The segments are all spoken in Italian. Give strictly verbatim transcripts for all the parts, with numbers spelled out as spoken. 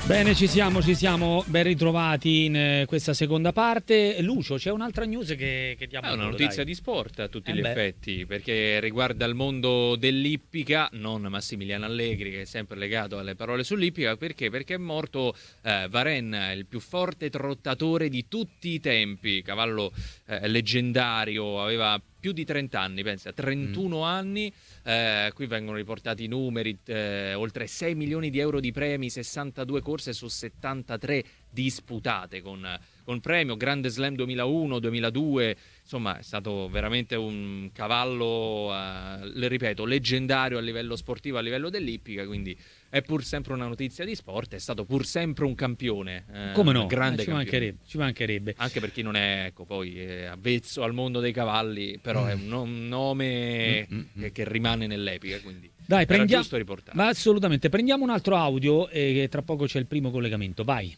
Bene, ci siamo, ci siamo, ben ritrovati in eh, questa seconda parte. Lucio, c'è un'altra news che, che diamo. È una notizia dai. di sport a tutti eh gli beh. effetti, perché riguarda il mondo dell'ippica, non Massimiliano Allegri, che è sempre legato alle parole sull'ippica. Perché? Perché è morto eh, Varenne, il più forte trottatore di tutti i tempi, cavallo eh, leggendario, aveva più di trenta anni, pensa, trentuno mm. anni. Eh, qui vengono riportati i numeri, eh, oltre sei milioni di euro di premi, sessantadue corse su settantatré disputate con, con premio, Grande Slam duemilauno duemiladue, insomma è stato veramente un cavallo, eh, le ripeto, leggendario a livello sportivo, a livello dell'ippica, quindi è pur sempre una notizia di sport, è stato pur sempre un campione, eh, come no, un grande eh, ci, campione. mancherebbe, ci mancherebbe. Anche per chi non è, ecco, poi è avvezzo al mondo dei cavalli, però mm. è un, un nome mm, mm, che, che rimane nell'epica, quindi dai, era prendiamo, giusto riportare. Ma assolutamente, prendiamo un altro audio e tra poco c'è il primo collegamento, vai.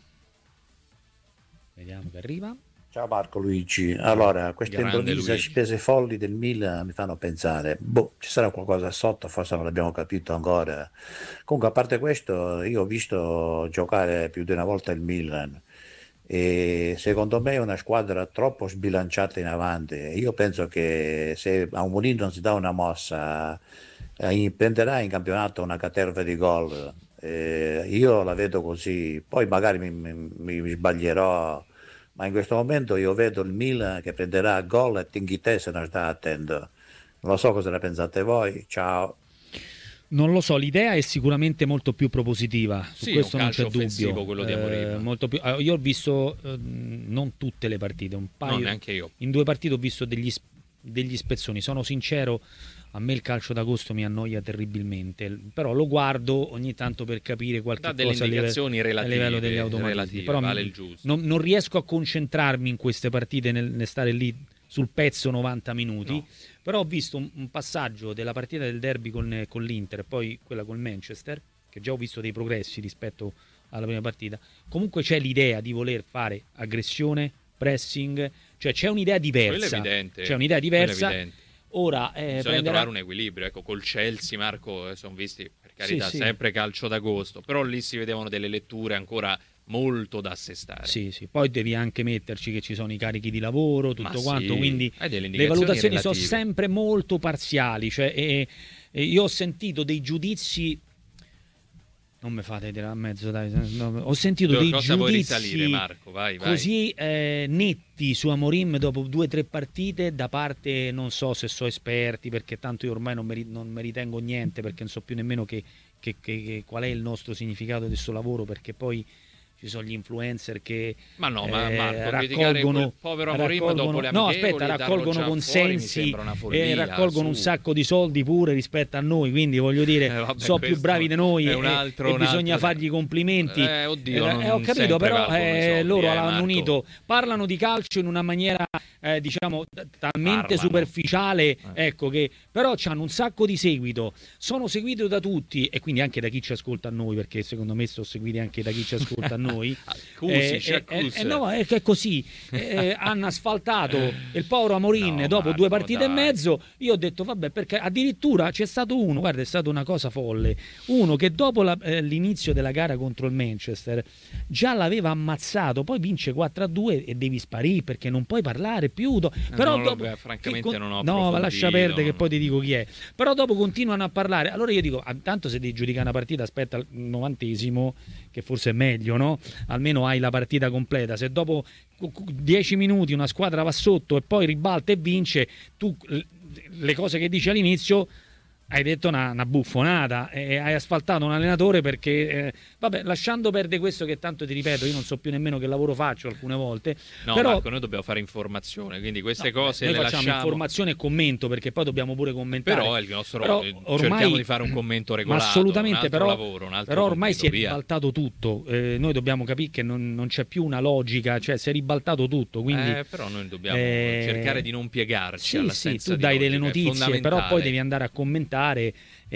Vediamo che arriva. Ciao Marco Luigi, allora queste Grande improvvise Luigi. spese folli del Milan mi fanno pensare, boh, ci sarà qualcosa sotto, forse non l'abbiamo capito ancora. Comunque a parte questo io ho visto giocare più di una volta il Milan e secondo me è una squadra troppo sbilanciata in avanti. Io penso che se a un Mourinho non si dà una mossa eh, prenderà in campionato una caterva di gol. Eh, io la vedo così, poi magari mi, mi, mi sbaglierò, ma in questo momento io vedo il Milan che prenderà gol e Tinghitè se non sta attento. Non lo so cosa ne pensate voi, ciao. Non lo so, l'idea è sicuramente molto più propositiva, su sì, questo un non c'è offensivo, dubbio. Quello di Amorim. Eh, molto più, io ho visto eh, non tutte le partite, un paio, no, neanche io. In due partite ho visto degli, degli spezzoni, sono sincero, a me il calcio d'agosto mi annoia terribilmente, però lo guardo ogni tanto per capire qualche da delle cosa indicazioni a livello, relative, a livello degli automatismi, relative, però vale mi, il giusto. Non, non riesco a concentrarmi in queste partite, nel, nel stare lì sul pezzo novanta minuti, no. Però ho visto un, un passaggio della partita del derby con, con l'Inter e poi quella col Manchester, che già ho visto dei progressi rispetto alla prima partita. Comunque c'è l'idea di voler fare aggressione, pressing, cioè c'è un'idea diversa, quello è evidente, c'è un'idea diversa. bisogna Ora eh, prenderà... trovare un equilibrio, ecco, col Chelsea, Marco, eh, sono visti, per carità, sì, sì. sempre calcio d'agosto, però lì si vedevano delle letture ancora molto da assestare. Sì, sì, poi devi anche metterci che ci sono i carichi di lavoro, tutto Ma quanto, sì. quindi le valutazioni sono sempre molto parziali, cioè e, e io ho sentito dei giudizi, non mi fate tirare a mezzo, dai, no, ho sentito Dove dei cosa giudizi risalire, Marco? Vai, vai. così eh, netti su Amorim dopo due o tre partite da parte, non so se so esperti, perché tanto io ormai non mi, non mi ritengo niente, perché non so più nemmeno che, che, che, che qual è il nostro significato del suo lavoro, perché poi ci sono gli influencer che ma no, ma eh, Marco, raccolgono il povero Amorim dopo le no aspetta raccolgono consensi e raccolgono su. un sacco di soldi pure rispetto a noi, quindi voglio dire eh, vabbè, sono più bravi di noi e, altro, e bisogna altro... fargli complimenti eh, oddio, eh, non ho capito, però eh, soldi, loro eh, l'hanno Marco. unito, parlano di calcio in una maniera eh, diciamo talmente parlano. superficiale eh. ecco che però hanno un sacco di seguito, sono seguiti da tutti e quindi anche da chi ci ascolta a noi, perché secondo me sono seguiti anche da chi ci ascolta a noi. Accusi, eh, eh, eh, no, è che è così. Eh, hanno asfaltato il povero Amorim no, dopo Marco, due partite dai. e mezzo. Io ho detto vabbè, perché addirittura c'è stato uno, guarda, è stata una cosa folle, uno che dopo la, eh, l'inizio della gara contro il Manchester già l'aveva ammazzato, poi vince quattro a due e devi sparire perché non puoi parlare più. Do- eh, però non dopo, lo, beh, francamente che, non ho no, ma lascia perdere che no. poi ti dico chi è. Però dopo continuano a parlare. Allora io dico, tanto se devi giudicare una partita aspetta il novantesimo, che forse è meglio, no? Almeno hai la partita completa. Se dopo dieci minuti una squadra va sotto e poi ribalta e vince, tu le cose che dici all'inizio hai detto una, una buffonata e hai asfaltato un allenatore perché eh, vabbè, lasciando perdere questo, che tanto ti ripeto io non so più nemmeno che lavoro faccio alcune volte, no, però Marco, noi dobbiamo fare informazione, quindi queste no, cose noi le facciamo lasciamo... informazione e commento, perché poi dobbiamo pure commentare, però è il nostro però ormai... cerchiamo di fare un commento regolato, ma assolutamente, un altro però, lavoro, un altro però ormai compito, si è via. ribaltato tutto, eh, noi dobbiamo capire che non, non c'è più una logica, cioè si è ribaltato tutto, quindi eh, però noi dobbiamo eh, cercare di non piegarci sì, all'assenza sì, tu dai di delle logica, notizie, però poi devi andare a commentare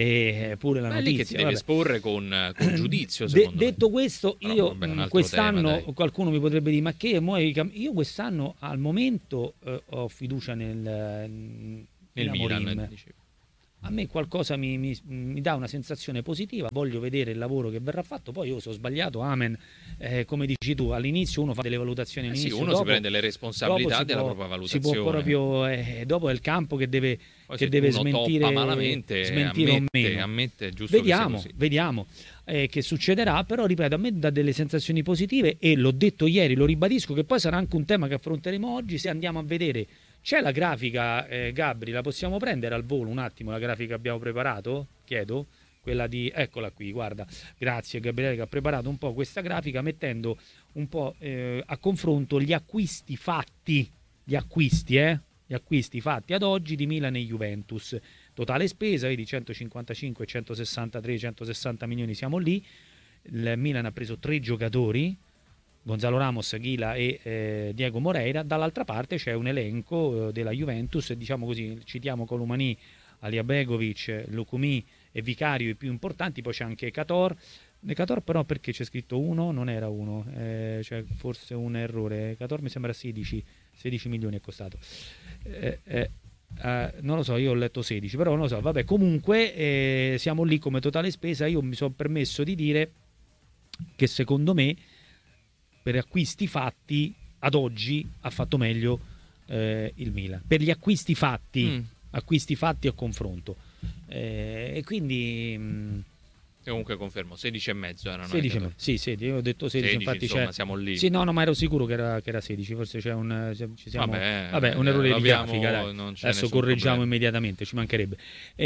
e pure la ma notizia è lì che ti devi vabbè. esporre con, con giudizio, De- secondo detto me. questo, Però, io vabbè, mh, quest'anno tema, qualcuno mi potrebbe dire ma che io quest'anno al momento eh, ho fiducia nel, nel in Milan, Amorim. a me qualcosa mi, mi, mi dà una sensazione positiva, voglio vedere il lavoro che verrà fatto, poi io sono sbagliato, amen, eh, come dici tu, all'inizio uno fa delle valutazioni, Eh sì, all'inizio, uno dopo, si prende le responsabilità si della può, propria si valutazione. può proprio, eh, dopo è il campo che deve, Poi che se deve uno smentire, toppa malamente, smentire o ammette, meno. ammette, è giusto Vediamo, che sia così. vediamo eh, che succederà, però ripeto, a me dà delle sensazioni positive e l'ho detto ieri, lo ribadisco, che poi sarà anche un tema che affronteremo oggi, se andiamo a vedere. C'è la grafica, eh, Gabri, la possiamo prendere al volo un attimo, la grafica che abbiamo preparato? Chiedo, quella di... Eccola qui, guarda, grazie Gabriele che ha preparato un po' questa grafica mettendo un po' eh, a confronto gli acquisti fatti, gli acquisti, eh? Gli acquisti fatti ad oggi di Milan e Juventus. Totale spesa, vedi centocinquantacinque, centosessantatré, centosessanta milioni, siamo lì. Il Milan ha preso tre giocatori, Gonzalo Ramos, Ghila e eh, Diego Moreira. Dall'altra parte c'è un elenco eh, della Juventus, diciamo così, citiamo Colomani, Aliabegovic, Lukumi e Vicario i più importanti, poi c'è anche Cator. Cator però perché c'è scritto uno, non era uno, eh, cioè forse un errore. Cator mi sembra sedici, sedici milioni è costato. Eh, eh, eh, non lo so, io ho letto sedici, però non lo so, vabbè, comunque eh, siamo lì come totale spesa. Io mi sono permesso di dire che secondo me per acquisti fatti ad oggi ha fatto meglio eh, il Milan. Per gli acquisti fatti, mm. acquisti fatti a confronto. Eh, e quindi... Mh, e comunque confermo, sedici e mezzo erano. sedici, sì, sì, io ho detto sedici, sedici infatti insomma, c'è... siamo lì. Sì, no, no, ma ero sicuro che era, che era sedici, forse c'è un... Ci siamo... Vabbè, Vabbè, un errore eh, di grafica, dai. Adesso correggiamo problema. Immediatamente, ci mancherebbe.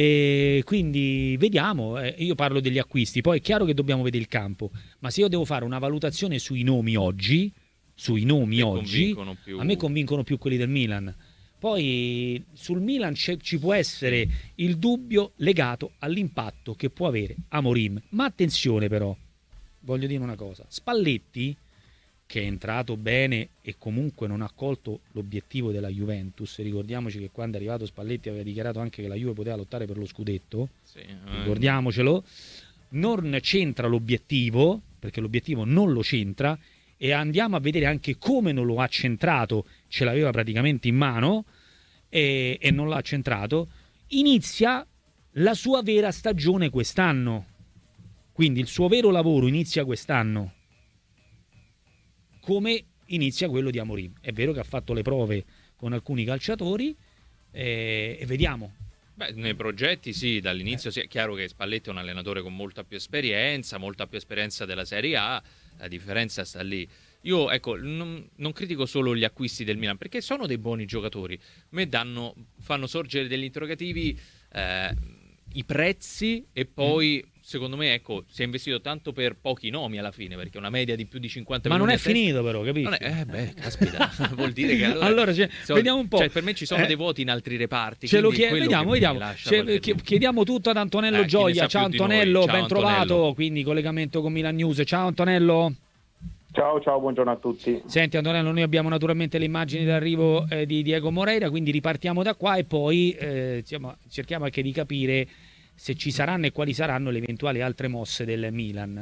E quindi vediamo, eh, io parlo degli acquisti, poi è chiaro che dobbiamo vedere il campo, ma se io devo fare una valutazione sui nomi oggi, sui nomi oggi, più... a me convincono più quelli del Milan. Poi sul Milan ci può essere il dubbio legato all'impatto che può avere Amorim. Ma attenzione però, voglio dire una cosa, Spalletti, che è entrato bene e comunque non ha colto l'obiettivo della Juventus, ricordiamoci che quando è arrivato Spalletti aveva dichiarato anche che la Juve poteva lottare per lo scudetto, sì, eh. ricordiamocelo, non c'entra l'obiettivo, perché l'obiettivo non lo c'entra, e andiamo a vedere anche come non lo ha centrato, ce l'aveva praticamente in mano e, e non l'ha centrato. Inizia la sua vera stagione quest'anno, quindi il suo vero lavoro inizia quest'anno, come inizia quello di Amorim. È vero che ha fatto le prove con alcuni calciatori e, e vediamo. Beh, nei progetti sì, dall'inizio sì, è chiaro che Spalletti è un allenatore con molta più esperienza, molta più esperienza della Serie A. La differenza sta lì. Io, ecco, non, non critico solo gli acquisti del Milan, perché sono dei buoni giocatori. A me danno, fanno sorgere degli interrogativi eh, i prezzi e poi, mm. secondo me, ecco, si è investito tanto per pochi nomi alla fine, perché una media di più di cinquanta Ma milioni. Ma non è finito però, capisci? Non è, eh beh, caspita, vuol dire che allora... allora cioè, so, vediamo un po'. Cioè, per me ci sono eh, dei vuoti in altri reparti. Ce lo chied- vediamo, vediamo. Cioè, chiediamo tutto ad Antonello eh, Gioia. Ciao Antonello, ciao, ben Antonello. Trovato. Quindi collegamento con Milan News. Ciao Antonello. Ciao, ciao, buongiorno a tutti. Senti Antonello, noi abbiamo naturalmente le immagini d'arrivo eh, di Diego Moreira, quindi ripartiamo da qua e poi eh, insomma, cerchiamo anche di capire se ci saranno e quali saranno le eventuali altre mosse del Milan.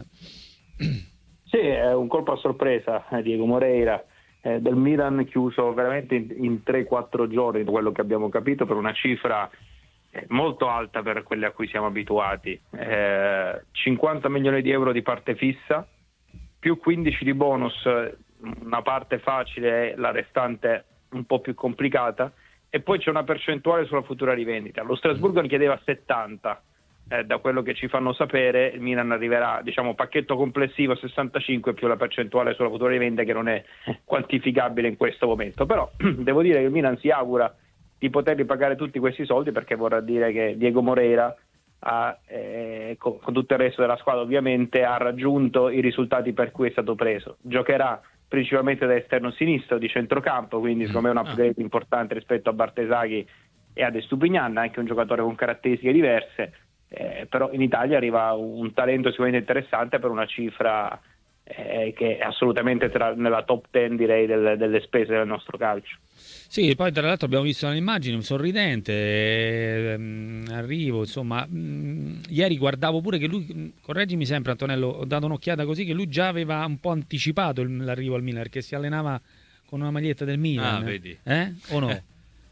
Sì, è un colpo a sorpresa eh, Diego Moreira, eh, del Milan chiuso veramente in, in tre quattro giorni, da quello che abbiamo capito, per una cifra eh, molto alta per quelle a cui siamo abituati. Eh, cinquanta milioni di euro di parte fissa, più quindici di bonus, una parte facile e la restante un po' più complicata, e poi c'è una percentuale sulla futura rivendita. Lo Strasburgo ne chiedeva settanta, eh, da quello che ci fanno sapere il Milan arriverà, diciamo, pacchetto complessivo a sessantacinque più la percentuale sulla futura rivendita, che non è quantificabile in questo momento. Però devo dire che il Milan si augura di poterli pagare tutti questi soldi, perché vorrà dire che Diego Moreira ha, eh, con, con tutto il resto della squadra ovviamente, ha raggiunto i risultati per cui è stato preso. Giocherà principalmente da esterno sinistro, di centrocampo, quindi secondo me è un upgrade importante rispetto a Bartesaghi e ad Estupiñán, anche un giocatore con caratteristiche diverse, eh, però in Italia arriva un talento sicuramente interessante per una cifra eh, che è assolutamente tra, nella top ten, direi, del, delle spese del nostro calcio. Sì, poi tra l'altro abbiamo visto un'immagine, un sorridente, ehm, arrivo, insomma, mh, ieri guardavo pure che lui, correggimi sempre Antonello, ho dato un'occhiata così, che lui già aveva un po' anticipato il, l'arrivo al Milan, perché si allenava con una maglietta del Milan. Ah, vedi. Eh? O no? Eh.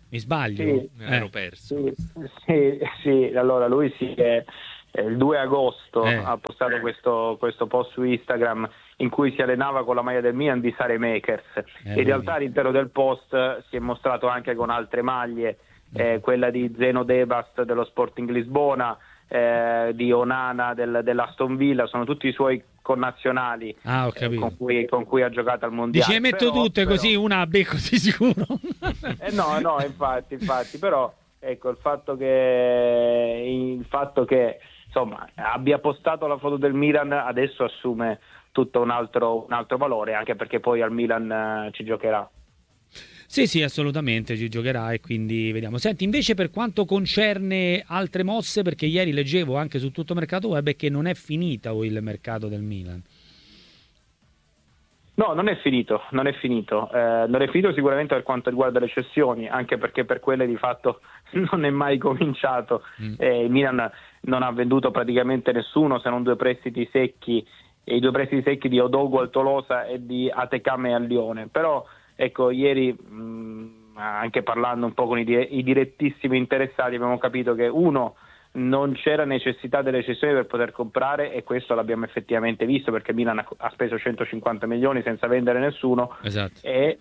Mi sbaglio? Sì, Me l'ero Eh. perso. Sì, sì, sì, allora lui sì, eh, il due agosto Eh. ha postato questo, questo post su Instagram in cui si allenava con la maglia del Milan di Sare Makers. Eh, In vedi. realtà all'interno del post si è mostrato anche con altre maglie, eh, quella di Zeno Debast dello Sporting Lisbona, eh, di Onana del, dell'Aston Villa, sono tutti i suoi connazionali Ah, ho eh, capito. con, cui, con cui ha giocato al Mondiale. Dice, le metto Però- tutte però- così, una becco di sicuro. eh no, no, infatti, infatti, però ecco il fatto che il fatto che insomma abbia postato la foto del Milan adesso assume tutto un altro, un altro valore, anche perché poi al Milan eh, ci giocherà. Sì, sì, assolutamente ci giocherà e quindi vediamo. Senti, invece per quanto concerne altre mosse, perché ieri leggevo anche su tutto mercato web che non è finita il mercato del Milan. No, non è finito, non è finito. Eh, non è finito sicuramente per quanto riguarda le cessioni, anche perché per quelle di fatto non è mai cominciato. Mm. Eh, il Milan non ha venduto praticamente nessuno se non due prestiti secchi, e i due prestiti secchi di Odogo al Tolosa e di Atekame al Lione. Però ecco, ieri mh, anche parlando un po' con i, di- i direttissimi interessati abbiamo capito che uno, non c'era necessità delle cessioni per poter comprare, e questo l'abbiamo effettivamente visto perché Milan ha, ha speso centocinquanta milioni senza vendere nessuno. Esatto. E,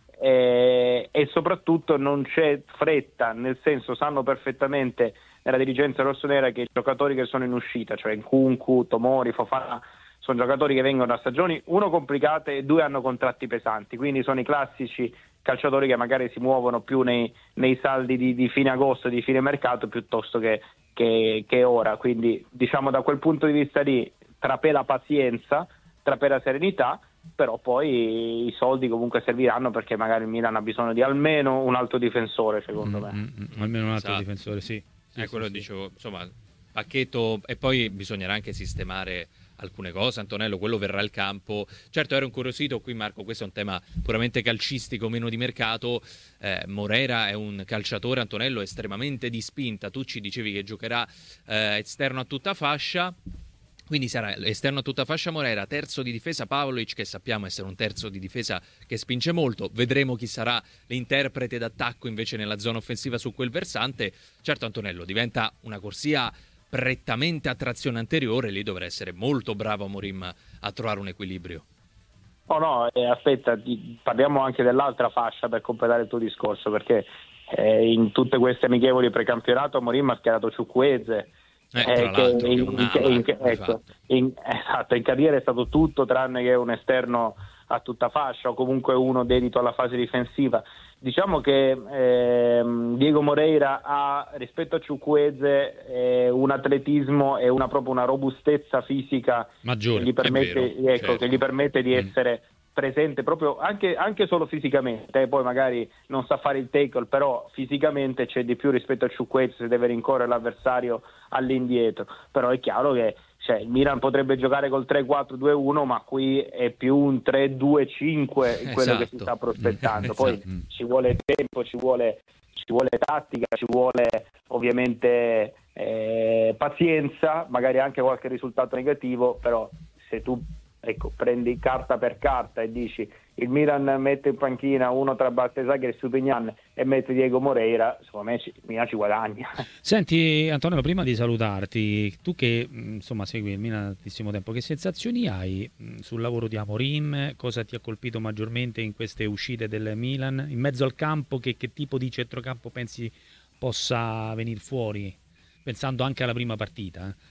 e, e soprattutto non c'è fretta, nel senso sanno perfettamente nella dirigenza rossonera che i giocatori che sono in uscita, cioè Nkunku, Tomori, Fofana, sono giocatori che vengono da stagioni uno complicate e due hanno contratti pesanti, quindi sono i classici calciatori che magari si muovono più nei, nei saldi di, di fine agosto, di fine mercato piuttosto che, che, che ora, quindi diciamo da quel punto di vista lì trapela pazienza, trapela serenità, però poi i soldi comunque serviranno perché magari il Milan ha bisogno di almeno un altro difensore, secondo Mm, me. mm, mm, almeno un altro Esatto. difensore, sì. Sì, Eh, sì, quello sì. dicevo, insomma, pacchetto, e poi bisognerà anche sistemare alcune cose. Antonello, quello verrà al campo. Certo, ero incuriosito qui, Marco, questo è un tema puramente calcistico, meno di mercato. eh, Morera è un calciatore, Antonello, estremamente di spinta. Tu ci dicevi che giocherà eh, esterno a tutta fascia, quindi sarà esterno a tutta fascia Morera, terzo di difesa Pavlovic, che sappiamo essere un terzo di difesa che spinge molto. Vedremo chi sarà l'interprete d'attacco invece nella zona offensiva su quel versante. Certo, Antonello, diventa una corsia prettamente a trazione anteriore, lì dovrà essere molto bravo Amorim a trovare un equilibrio. Oh no, eh, aspetta, di- parliamo anche dell'altra fascia per completare il tuo discorso, perché eh, in tutte queste amichevoli precampionato Amorim ha schierato Ciukwueze, Eh, tra l'altro, che è in, un'ala, in- in- di ecco, fatto. in- esatto, in carriera è stato tutto tranne che un esterno a tutta fascia o comunque uno dedito alla fase difensiva. Diciamo che ehm, Diego Moreira ha rispetto a Ciukwueze eh, un atletismo e una proprio una robustezza fisica Maggiore, che gli permette, è vero, ecco, certo. che gli permette di Mm. essere presente proprio anche, anche solo fisicamente, eh, poi magari non sa fare il tackle, però fisicamente c'è di più rispetto a Ciukwueze se deve rincorrere l'avversario all'indietro. Però è chiaro che cioè, il Milan potrebbe giocare col tre quattro due uno, ma qui è più un tre due cinque quello che si Esatto. sta prospettando. Mm, Poi esatto. ci vuole tempo, ci vuole, ci vuole tattica, ci vuole ovviamente eh, pazienza, magari anche qualche risultato negativo, però se tu ecco, prendi carta per carta e dici il Milan mette in panchina uno tra Baltesaghi e Stupignan e mette Diego Moreira, secondo me ci, il Milan ci guadagna. Senti Antonello, prima di salutarti, tu che mh, insomma segui il Milan da tantissimo tempo, che sensazioni hai mh, sul lavoro di Amorim? Cosa ti ha colpito maggiormente in queste uscite del Milan? In mezzo al campo, che, che tipo di centrocampo pensi possa venire fuori? Pensando anche alla prima partita. eh.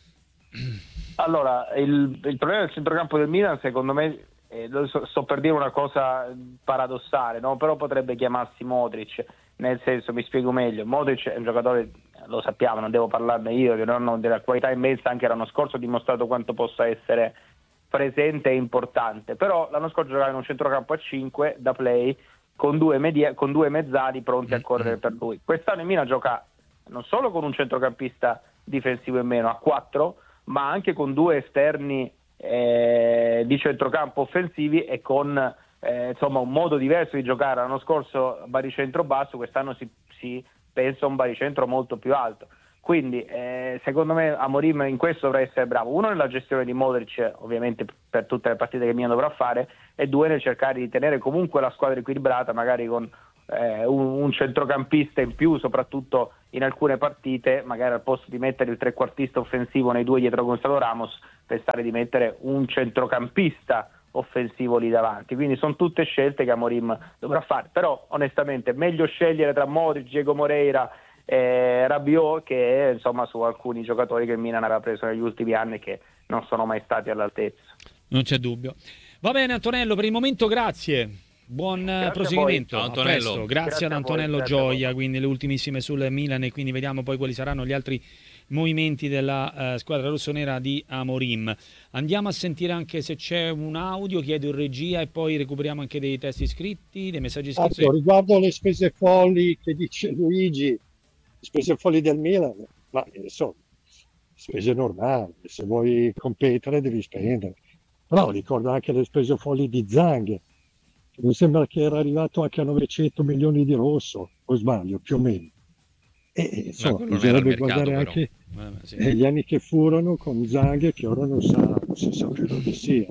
Allora, il, il problema del centrocampo del Milan, secondo me, eh, sto, sto per dire una cosa paradossale, no? Però potrebbe chiamarsi Modric, nel senso, mi spiego meglio, Modric è un giocatore, lo sappiamo, non devo parlarne io, che non hanno della qualità immensa, anche l'anno scorso ha dimostrato quanto possa essere presente e importante, però l'anno scorso giocava in un centrocampo a cinque da play con due, media, con due mezzali pronti a correre per lui. Quest'anno il Milan gioca non solo con un centrocampista difensivo in meno a quattro, ma anche con due esterni eh, di centrocampo offensivi e con eh, insomma un modo diverso di giocare. L'anno scorso baricentro basso, quest'anno si, si pensa a un baricentro molto più alto. Quindi eh, secondo me Amorim in questo dovrà essere bravo, uno nella gestione di Modric, ovviamente per tutte le partite che Milan dovrà fare, e due nel cercare di tenere comunque la squadra equilibrata, magari con eh, un, un centrocampista in più, soprattutto in alcune partite, magari al posto di mettere il trequartista offensivo nei due dietro Gonzalo Ramos, pensare di mettere un centrocampista offensivo lì davanti. Quindi sono tutte scelte che Amorim dovrà fare, però onestamente meglio scegliere tra Modric, Diego Moreira e Rabiot che insomma su alcuni giocatori che il Milan aveva preso negli ultimi anni e che non sono mai stati all'altezza. Non c'è dubbio. Va bene Antonello, per il momento grazie. Buon Grazie proseguimento. Ciao, A Antonello. presto. Grazie, Grazie ad a voi, Antonello grazie a Gioia, voi. quindi le ultimissime sul Milan e quindi vediamo poi quali saranno gli altri movimenti della uh, squadra rossonera di Amorim. Andiamo a sentire anche se c'è un audio, chiedo in regia e poi recuperiamo anche dei testi scritti, dei messaggi scritti. Certo, riguardo le spese folli che dice Luigi, le spese folli del Milan, ma eh, sono spese normali, se vuoi competere devi spendere. Però ricordo anche le spese folli di Zhang, che mi sembra che era arrivato anche a novecento milioni di rosso, o sbaglio, più o meno. E insomma, quello non era al bisognerebbe mercato, guardare però. anche Eh, beh, sì. eh, gli anni che furono con Zhang, che ora non, sa, non si sa più dove sia.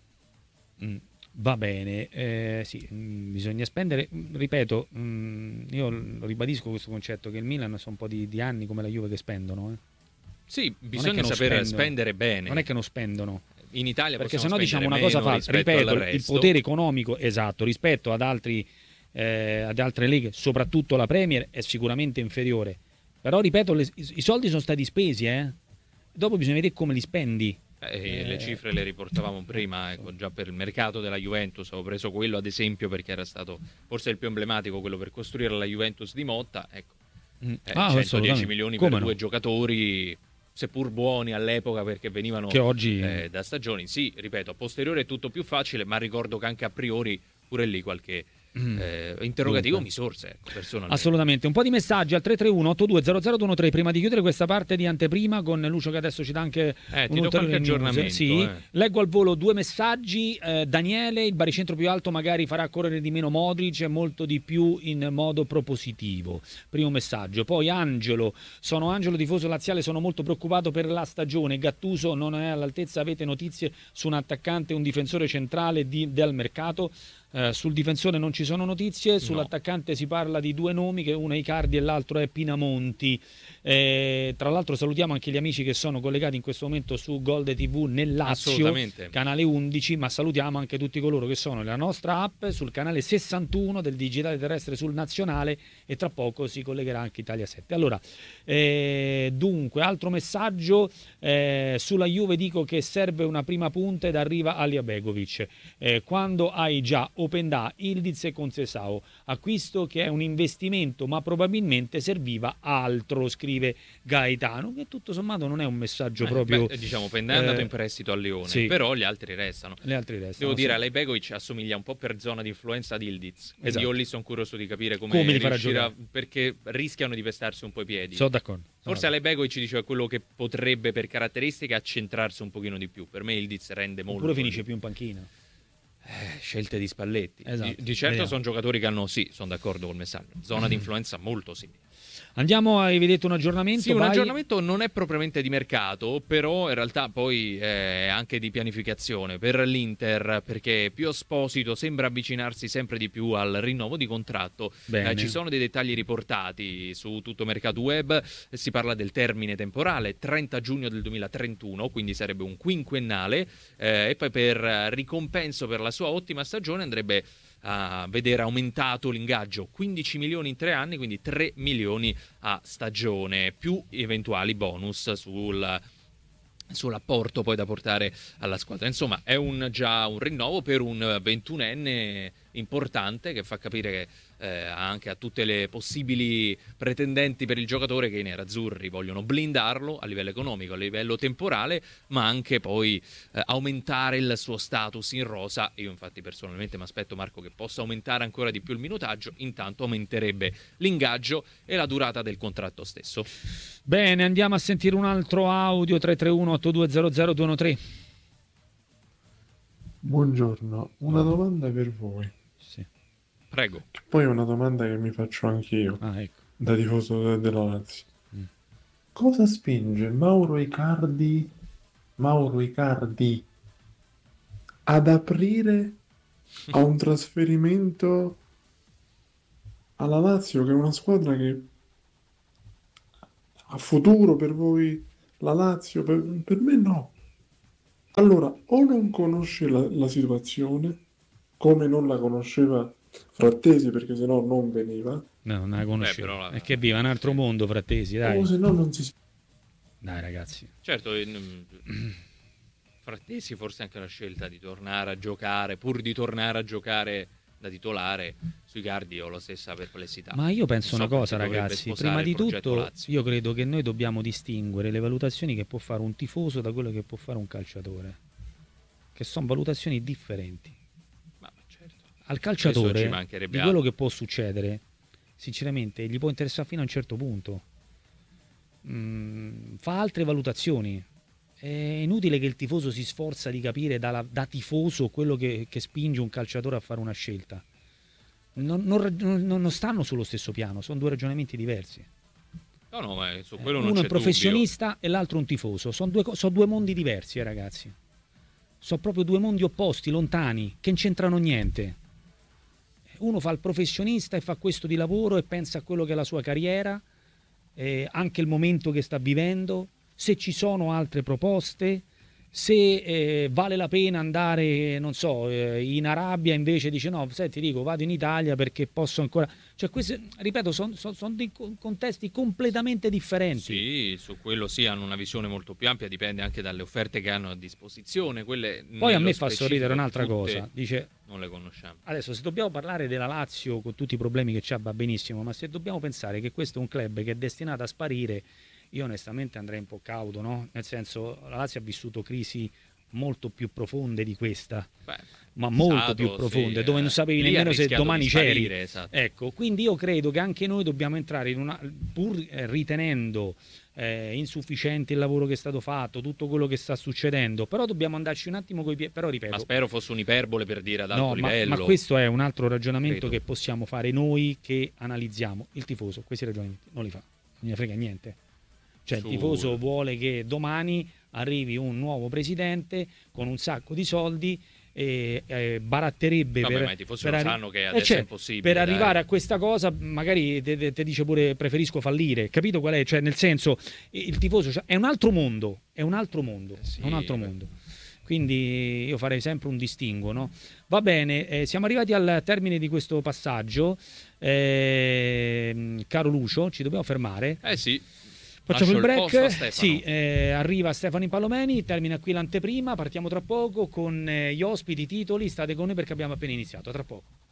Mm, va bene, eh, sì, mm, bisogna spendere, mm, ripeto, mm, io l- ribadisco questo concetto che il Milan sono un po' di, di anni come la Juve che spendono, eh. Sì, Non è bisogna che non sapere spendono. spendere bene. Non è che non spendono, In Italia perché possiamo sennò diciamo una spendere cosa meno falsa, rispetto ripeto, al il resto. potere economico, esatto, rispetto ad altri eh, ad altre leghe, soprattutto la Premier, è sicuramente inferiore. Però ripeto, le- i, i soldi sono stati spesi, eh. Dopo bisogna vedere come li spendi. Eh, Eh, le cifre le riportavamo prima, ecco, già per il mercato della Juventus avevo preso quello ad esempio perché era stato forse il più emblematico, quello per costruire la Juventus di Motta, ecco. Mm. Eh, Ah, centodieci assolutamente. milioni Come per no? due giocatori, seppur buoni all'epoca perché venivano Che oggi eh, da stagioni. Sì, ripeto, a posteriori è tutto più facile, ma ricordo che anche a priori pure lì qualche Mm. eh, interrogativo Dunque. mi sorse, ecco, personalmente. Assolutamente. Un po' di messaggi al tre tre uno otto due zero zero due uno tre prima di chiudere questa parte di anteprima con Lucio che adesso ci dà anche Eh, ti un do ulteriore qualche news. aggiornamento, Sì. eh. Leggo al volo due messaggi. Eh, Daniele, il baricentro più alto magari farà correre di meno Modric e molto di più in modo propositivo. Primo messaggio. Poi Angelo, sono Angelo tifoso laziale, sono molto preoccupato per la stagione. Gattuso non è all'altezza, avete notizie su un attaccante, un difensore centrale di, del mercato? Eh, sul difensore non ci sono notizie, sull'attaccante si parla di due nomi, che uno è Icardi e l'altro è Pinamonti. Eh, tra l'altro salutiamo anche gli amici che sono collegati in questo momento su Gold tivù nel Lazio, Assolutamente. canale undici, ma salutiamo anche tutti coloro che sono nella nostra app sul canale sessantuno del digitale terrestre sul nazionale e tra poco si collegherà anche Italia sette. Allora, eh, dunque, altro messaggio eh, sulla Juve dico che serve una prima punta ed arriva Alia Begovic. Eh, quando hai già Openda, Ildiz e Concesao, acquisto che è un investimento ma probabilmente serviva altro, scrive Gaetano, che tutto sommato non è un messaggio Eh, proprio beh, diciamo Pendà è andato eh, in prestito a Lione, sì. però gli altri restano. le altre restano. Devo dire, sì. Alej Begovic assomiglia un po' per zona di influenza di Ildiz. Quindi Esatto. io lì sono curioso di capire come, Come li farà riuscirà, giocare. perché rischiano di pestarsi un po' i piedi. Sono d'accordo. Forse Alej Begovic diceva quello che potrebbe per caratteristiche accentrarsi un pochino di più. Per me Ildiz rende molto. Oppure finisce più in panchina. Eh, scelte di Spalletti. Esatto. Di, di certo Vediamo. sono giocatori che hanno, sì, sono d'accordo col messaggio, zona di influenza molto simile. Andiamo, hai vedete un aggiornamento? Sì, un Vai. aggiornamento non è propriamente di mercato, però in realtà poi è anche di pianificazione per l'Inter, perché Pio Esposito sembra avvicinarsi sempre di più al rinnovo di contratto. Bene. Eh, ci sono dei dettagli riportati su tutto Mercato Web, si parla del termine temporale, trenta giugno del duemilatrentuno, quindi sarebbe un quinquennale, eh, e poi per ricompenso per la sua ottima stagione andrebbe a vedere aumentato l'ingaggio, quindici milioni in tre anni, quindi tre milioni a stagione, più eventuali bonus sul sull'apporto poi da portare alla squadra. Insomma, è un, già un rinnovo per un ventunenne importante che fa capire che eh, anche a tutte le possibili pretendenti per il giocatore che i nerazzurri vogliono blindarlo a livello economico, a livello temporale, ma anche poi eh, aumentare il suo status in rosa. Io infatti personalmente mi aspetto, Marco, che possa aumentare ancora di più il minutaggio, intanto aumenterebbe l'ingaggio e la durata del contratto stesso. Bene, andiamo a sentire un altro audio. Tre tre uno otto due zero zero due uno tre. Buongiorno, una domanda per voi. Sì. Prego. Poi una domanda che mi faccio anch'io, Ah, ecco. da tifoso della Lazio. Mm. Cosa spinge Mauro Icardi, Mauro Icardi ad aprire a un trasferimento alla Lazio, che è una squadra che ha futuro per voi, la Lazio, per, per me no. Allora, o non conosce la, la situazione, come non la conosceva Frattesi, perché sennò non veniva, No, non la conoscevo. però la- È che viva un altro mondo, Frattesi, dai. o se no non si... Dai, ragazzi. Certo, in- Frattesi forse anche la scelta di tornare a giocare, pur di tornare a giocare da titolare, sui Icardi ho la stessa perplessità. Ma io penso Non so una cosa, quanto dovrebbe ragazzi. sposare Prima il di progetto tutto, Lazio. io credo che noi dobbiamo distinguere le valutazioni che può fare un tifoso da quello che può fare un calciatore, che sono valutazioni differenti. Ma certo. Al Questo calciatore, ci di mancherebbe quello altro. che può succedere, sinceramente, gli può interessare fino a un certo punto. Mm, fa altre valutazioni. È inutile che il tifoso si sforza di capire da, da tifoso quello che, che spinge un calciatore a fare una scelta. Non, non rag- non- non stanno sullo stesso piano, sono due ragionamenti diversi. No, no, ma su quello non Uno è c'è un professionista e l'altro un tifoso. Sono due, co- sono due mondi diversi, eh, ragazzi. Sono proprio due mondi opposti, lontani, che non c'entrano niente. Uno fa il professionista e fa questo di lavoro e pensa a quello che è la sua carriera, eh, anche il momento che sta vivendo, se ci sono altre proposte, se eh, vale la pena andare, non so, eh, in Arabia, invece dice no, senti, dico, vado in Italia perché posso ancora... Cioè, queste, ripeto, sono son, son dei co- contesti completamente differenti. Sì, su quello sì, hanno una visione molto più ampia, dipende anche dalle offerte che hanno a disposizione. Quelle Poi a nello me fa sorridere specifico un'altra tutte cosa, dice... non le conosciamo. Adesso, se dobbiamo parlare della Lazio con tutti i problemi che c'ha, va benissimo, ma se dobbiamo pensare che questo è un club che è destinato a sparire, io onestamente andrei un po' cauto, no? Nel senso, la Lazio ha vissuto crisi molto più profonde di questa, Beh, ma molto Sato, più profonde, sì, dove eh, non sapevi lì ha nemmeno se rischiato domani di c'eri. sparire, esatto. Ecco, quindi io credo che anche noi dobbiamo entrare in una, pur eh, ritenendo eh, insufficiente il lavoro che è stato fatto, tutto quello che sta succedendo, però dobbiamo andarci un attimo coi piedi, però ripeto, Ma spero fosse un'iperbole per dire ad alto no, ma, livello. ma questo è un altro ragionamento Credo. che possiamo fare noi che analizziamo. Il tifoso questi ragionamenti non li fa, non ne frega niente. Cioè Su- il tifoso vuole che domani arrivi un nuovo presidente con un sacco di soldi e eh, baratterebbe Vabbè, per, ma i tifosi per lo arri- sanno che Eh, adesso cioè, è impossibile. per dai. arrivare a questa cosa magari ti dice pure preferisco fallire, capito qual è? Cioè nel senso il tifoso cioè, è un altro mondo, è un altro mondo, sì, è un altro beh. mondo. Quindi io farei sempre un distinguo, no? Va bene, eh, siamo arrivati al termine di questo passaggio. Eh, caro Lucio, ci dobbiamo fermare. Eh sì. Facciamo Lascio il posto a break. Stefano. Sì, eh, arriva Stefano Impallomeni, termina qui l'anteprima, partiamo tra poco con eh, gli ospiti, i titoli, state con noi perché abbiamo appena iniziato, tra poco.